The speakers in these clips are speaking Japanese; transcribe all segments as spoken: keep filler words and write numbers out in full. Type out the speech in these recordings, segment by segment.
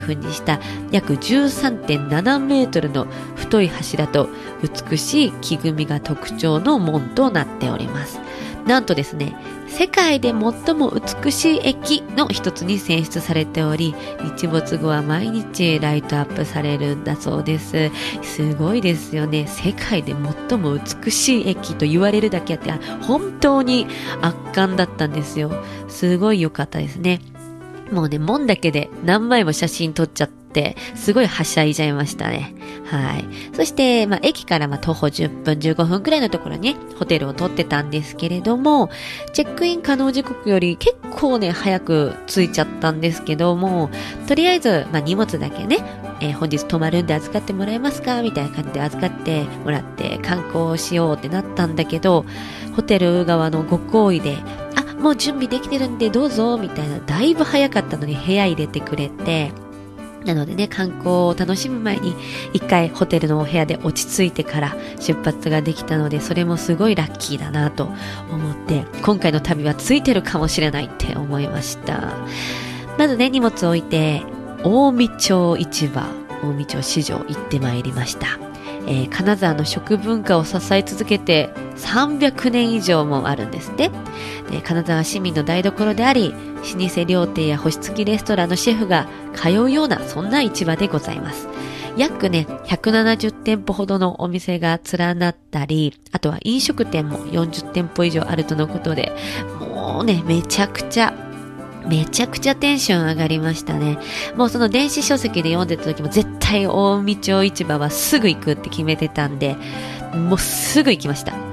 ふにした約 じゅうさんてんななメートルの太い柱と美しい木組みが特徴の門となっております。なんとですね、世界で最も美しい駅の一つに選出されており、日没後は毎日ライトアップされるんだそうです。すごいですよね。世界で最も美しい駅と言われるだけあって、本当に圧巻だったんですよ。すごい良かったですね。もうね、門だけで何枚も写真撮っちゃって、すごいはしゃいじゃいましたね。はい。そして、まあ、駅からまあ徒歩じゅっぷん、じゅうごふんくらいのところに、ね、ホテルを取ってたんですけれども、チェックイン可能時刻より結構ね、早く着いちゃったんですけども、とりあえず、まあ、荷物だけね、えー、本日泊まるんで預かってもらえますかみたいな感じで預かってもらって観光しようってなったんだけど、ホテル側のご厚意で、あ、もう準備できてるんでどうぞみたいな、だいぶ早かったのに部屋入れてくれて、なのでね、観光を楽しむ前に一回ホテルのお部屋で落ち着いてから出発ができたので、それもすごいラッキーだなと思って、今回の旅はついてるかもしれないって思いました。まずね、荷物を置いて近江町市場、近江町市場行ってまいりました。えー、金沢の食文化を支え続けてさんびゃくねん以上もあるんですね。で、金沢市民の台所であり、老舗料亭や星付きレストランのシェフが通うような、そんな市場でございます。約ね、ひゃくななじゅってんぽほどのお店が連なったり、あとは飲食店もよんじゅってんぽ以上あるとのことで、もうね、めちゃくちゃめちゃくちゃテンション上がりましたね。もうその電子書籍で読んでた時も絶対近江町市場はすぐ行くって決めてたんで、もうすぐ行きました。はい。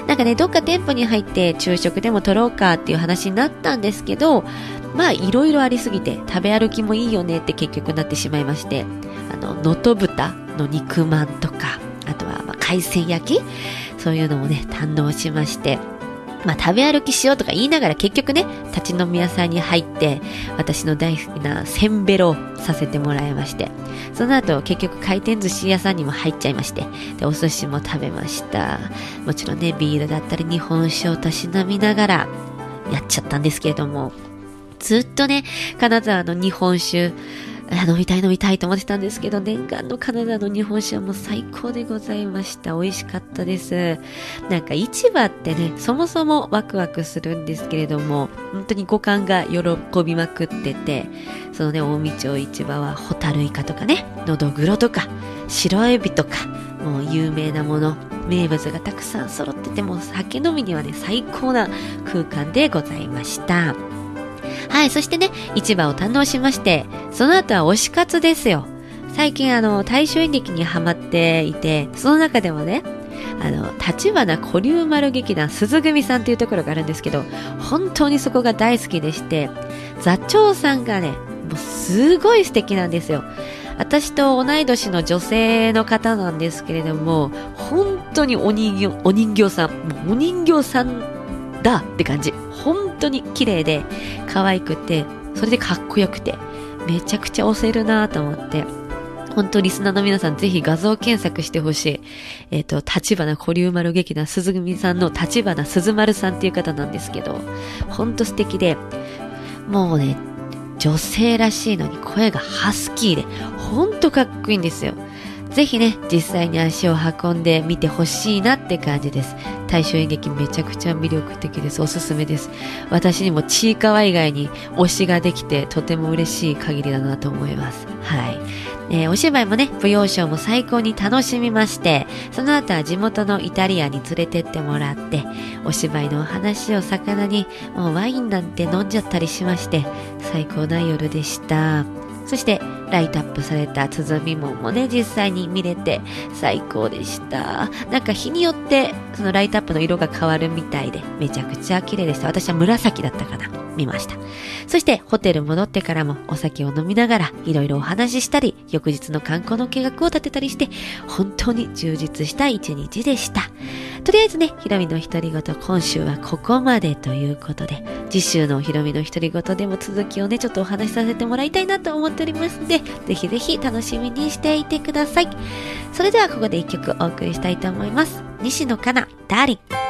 なんかね、どっか店舗に入って昼食でも取ろうかっていう話になったんですけど、まあいろいろありすぎて食べ歩きもいいよねって結局なってしまいまして、あの、能登豚の肉まんとか、あとはまあ海鮮焼き、そういうのもね、堪能しまして、まあ、食べ歩きしようとか言いながら結局ね、立ち飲み屋さんに入って私の大好きなせんべろをさせてもらいまして、その後結局回転寿司屋さんにも入っちゃいまして、でお寿司も食べました。もちろんね、ビールだったり日本酒をたしなみながらやっちゃったんですけれども、ずっとね、金沢の日本酒飲みたい飲みたいと思ってたんですけど、念願の金沢の日本酒はもう最高でございました。美味しかったです。なんか市場ってね、そもそもワクワクするんですけれども、本当に五感が喜びまくってて、そのね、近江町市場はホタルイカとかね、のどぐろとか白エビとか、もう有名なもの、名物がたくさん揃ってて、もう酒飲みにはね、最高な空間でございました。はい、そしてね、市場を堪能しまして、その後は推し活ですよ。最近あの、大衆演劇にハマっていて、その中でもね、あの、立花古流丸劇団鈴組さんっていうところがあるんですけど、本当にそこが大好きでして、座長さんがね、もうすごい素敵なんですよ。私と同い年の女性の方なんですけれども、本当にお人形、お人形さん、もうお人形さんだって感じ。本当に綺麗で可愛くて、それでかっこよくて、めちゃくちゃ押せるなと思って、本当リスナーの皆さんぜひ画像検索してほしい。えっと、立花古流丸劇団鈴組さんの立花鈴丸さんっていう方なんですけど、本当素敵で、もうね、女性らしいのに声がハスキーで、本当かっこいいんですよ。ぜひね、実際に足を運んでみてほしいなって感じです。大衆演劇めちゃくちゃ魅力的です。おすすめです。私にもちいかわ以外に推しができてとても嬉しい限りだなと思います。はい。えー、お芝居もね、舞踊ショーも最高に楽しみまして、その後は地元のイタリアンに連れてってもらって、お芝居のお話を魚に、もうワインなんて飲んじゃったりしまして、最高な夜でした。そしてライトアップされた鼓門もね、実際に見れて最高でした。なんか日によってそのライトアップの色が変わるみたいで、めちゃくちゃ綺麗でした。私は紫だったかな、見ました。そしてホテル戻ってからもお酒を飲みながらいろいろお話ししたり、翌日の観光の計画を立てたりして、本当に充実した一日でした。とりあえずね、ひろみの独り言、今週はここまでということで、次週のひろみの独り言でも続きをね、ちょっとお話しさせてもらいたいなと思っておりますので、ぜひぜひ楽しみにしていてください。それではここで一曲お送りしたいと思います。西野カナ、ダーリン。